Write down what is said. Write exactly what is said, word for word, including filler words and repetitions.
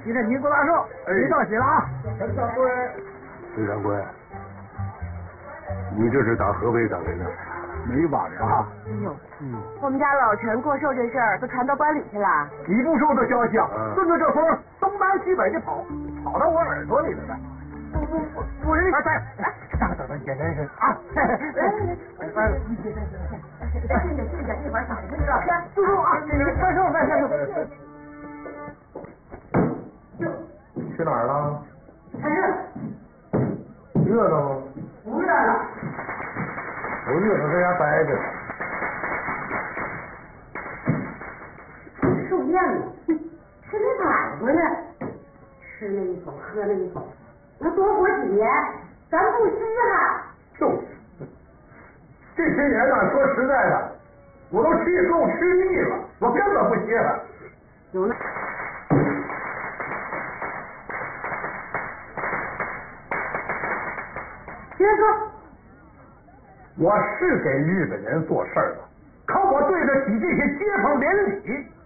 今天你做大寿，你到齐了啊！掌柜， 徐掌柜，你这是打河北赶来的？ 没晚啊！ 哎呦，嗯，我们家老陈过寿这事儿都传到关里去了。 你不收的消息啊，顺着这风东南西北的跑，跑到我耳朵里了呢。不不不，不是来来，上等等，简单是啊。来来来，你简单简单，进着进着，一会儿嗓子就了。住住啊！快收快收。去哪儿了？ 看热。 热闹吗？ 不热闹。 不热闹，在家待着。 受厌了，还没买回来，吃那一口，喝那一口，那多活几年，咱不稀罕。 就是，这些年呢，说实在的，我都吃够吃腻了，我根本不稀罕。 有那。接着说。 我是给日本人做事儿了，可我对得起这些街坊邻里。